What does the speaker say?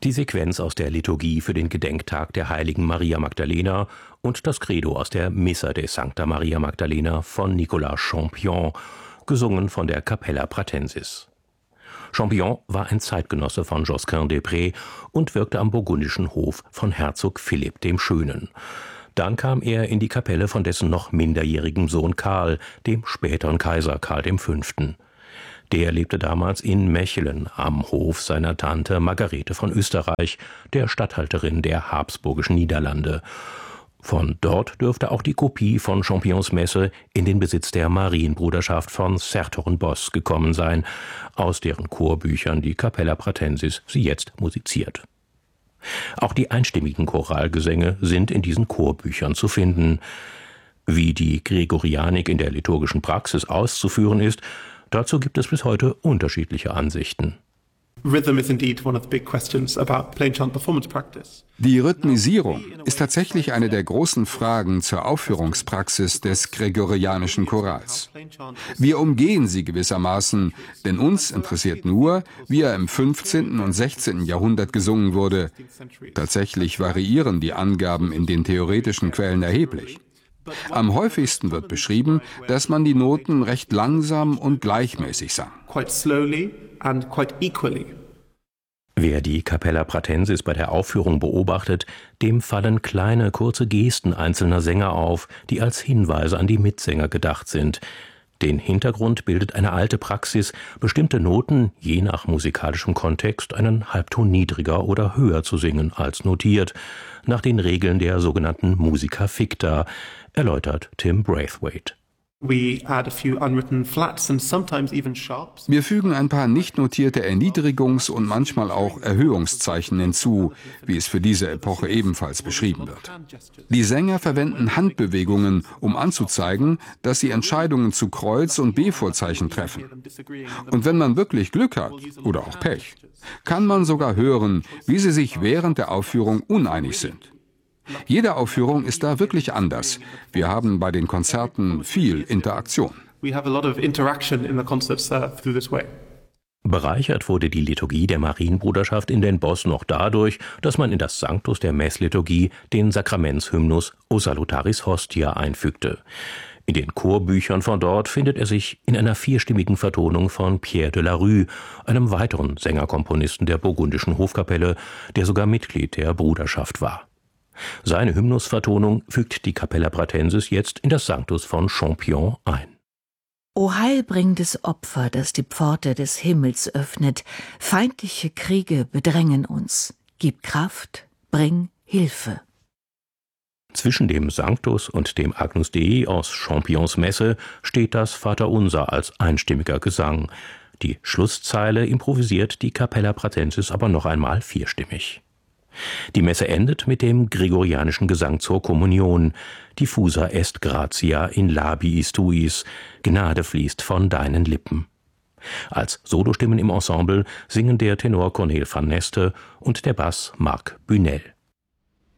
Die Sequenz aus der Liturgie für den Gedenktag der heiligen Maria Magdalena und das Credo aus der Missa de Sancta Maria Magdalena von Nicolas Champion, gesungen von der Capella Pratensis. Champion war ein Zeitgenosse von Josquin des Près und wirkte am burgundischen Hof von Herzog Philipp dem Schönen. Dann kam er in die Kapelle von dessen noch minderjährigem Sohn Karl, dem späteren Kaiser Karl V. Der lebte damals in Mechelen am Hof seiner Tante Margarete von Österreich, der Statthalterin der Habsburgischen Niederlande. Von dort dürfte auch die Kopie von Champions Messe in den Besitz der Marienbruderschaft von Sertogenbosch gekommen sein, aus deren Chorbüchern die Capella Pratensis sie jetzt musiziert. Auch die einstimmigen Choralgesänge sind in diesen Chorbüchern zu finden. Wie die Gregorianik in der liturgischen Praxis auszuführen ist, dazu gibt es bis heute unterschiedliche Ansichten. Die Rhythmisierung ist tatsächlich eine der großen Fragen zur Aufführungspraxis des gregorianischen Chorals. Wir umgehen sie gewissermaßen, denn uns interessiert nur, wie er im 15. und 16. Jahrhundert gesungen wurde. Tatsächlich variieren die Angaben in den theoretischen Quellen erheblich. Am häufigsten wird beschrieben, dass man die Noten recht langsam und gleichmäßig sang. Wer die Capella Pratensis bei der Aufführung beobachtet, dem fallen kleine, kurze Gesten einzelner Sänger auf, die als Hinweise an die Mitsänger gedacht sind. Den Hintergrund bildet eine alte Praxis, bestimmte Noten, je nach musikalischem Kontext, einen Halbton niedriger oder höher zu singen als notiert, nach den Regeln der sogenannten Musica ficta, erläutert Tim Braithwaite. Wir fügen ein paar nicht notierte Erniedrigungs- und manchmal auch Erhöhungszeichen hinzu, wie es für diese Epoche ebenfalls beschrieben wird. Die Sänger verwenden Handbewegungen, um anzuzeigen, dass sie Entscheidungen zu Kreuz- und B-Vorzeichen treffen. Und wenn man wirklich Glück hat, oder auch Pech, kann man sogar hören, wie sie sich während der Aufführung uneinig sind. Jede Aufführung ist da wirklich anders. Wir haben bei den Konzerten viel Interaktion. Bereichert wurde die Liturgie der Marienbruderschaft in Den Bosch noch dadurch, dass man in das Sanctus der Messliturgie den Sakramentshymnus O Salutaris Hostia einfügte. In den Chorbüchern von dort findet er sich in einer vierstimmigen Vertonung von Pierre de la Rue, einem weiteren Sängerkomponisten der burgundischen Hofkapelle, der sogar Mitglied der Bruderschaft war. Seine Hymnusvertonung fügt die Capella Pratensis jetzt in das Sanctus von Champion ein. O heilbringendes Opfer, das die Pforte des Himmels öffnet, feindliche Kriege bedrängen uns. Gib Kraft, bring Hilfe. Zwischen dem Sanctus und dem Agnus Dei aus Champions Messe steht das Vaterunser als einstimmiger Gesang. Die Schlusszeile improvisiert die Capella Pratensis aber noch einmal vierstimmig. Die Messe endet mit dem gregorianischen Gesang zur Kommunion. Diffusa est gratia in labiis tuis, Gnade fließt von deinen Lippen. Als Solostimmen im Ensemble singen der Tenor Cornel van Neste und der Bass Marc Bunel.